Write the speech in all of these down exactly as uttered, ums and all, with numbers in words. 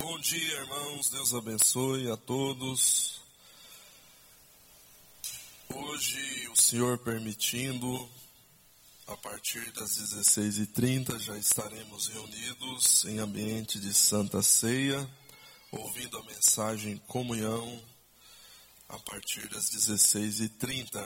Bom dia, irmãos. Deus abençoe a todos. Hoje, o Senhor permitindo, a partir das dezesseis e trinta, já estaremos reunidos em ambiente de Santa Ceia, ouvindo a mensagem Comunhão, a partir das dezesseis e trinta.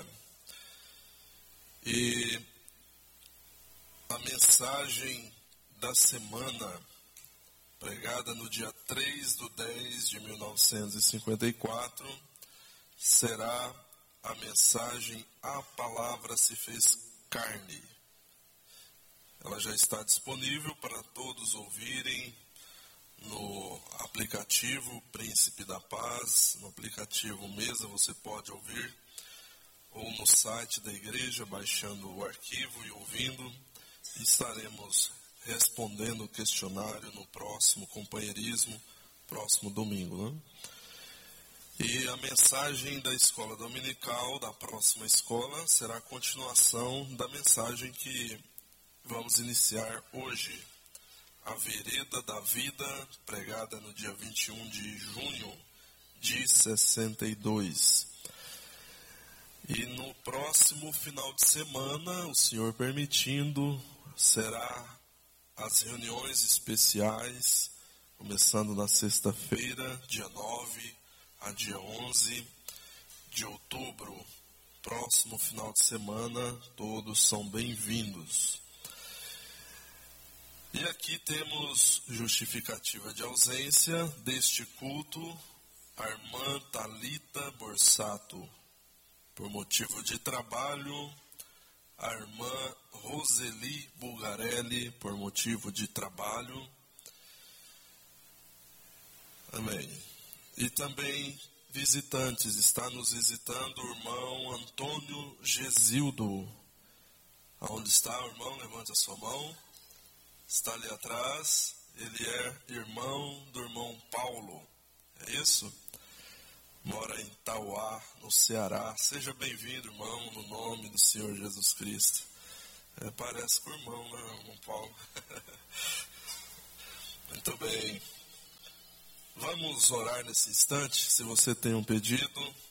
E a mensagem da semana, pregada no dia três de dez de mil novecentos e cinquenta e quatro, será a mensagem A Palavra se fez carne. Ela já está disponível para todos ouvirem no aplicativo Príncipe da Paz, no aplicativo Mesa você pode ouvir, ou no site da igreja, baixando o arquivo e ouvindo. Estaremos respondendo o questionário no próximo companheirismo, próximo domingo, né? E a mensagem da escola dominical, da próxima escola, será a continuação da mensagem que vamos iniciar hoje. A Vereda da Vida, pregada no dia vinte e um de junho de sessenta e dois. E no próximo final de semana, o Senhor permitindo, será as reuniões especiais, começando na sexta-feira, dia nove a dia onze de outubro. Próximo final de semana, todos são bem-vindos. E aqui temos justificativa de ausência deste culto, a irmã Thalita Borsato, por motivo de trabalho, a irmã Roseli Bulgarelli, por motivo de trabalho. Amém. E também visitantes, está nos visitando o irmão Antônio Gesildo. Aonde está o irmão? Levante a sua mão. Está ali atrás. Ele é irmão do irmão Paulo. É isso? Mora em Tauá, no Ceará. Seja bem-vindo, irmão, no nome do Senhor Jesus Cristo. É, parece com o irmão, né, irmão Paulo? Muito bem. Vamos orar nesse instante. Se você tem um pedido,